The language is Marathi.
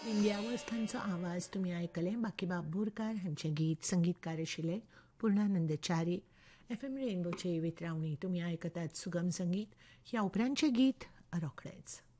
इंडिया अवस्थांचो आवाज तुम्ही आयकले. बाकीबाब बोरकार हांचे गीत संगीतकार आशिल्ले पूर्णानंद च्यारी. FM रेनबोचे वितरावणी तुम्ही आयकतात सुगम संगीत. ह्या उपरांतचे गीत रोखडेच.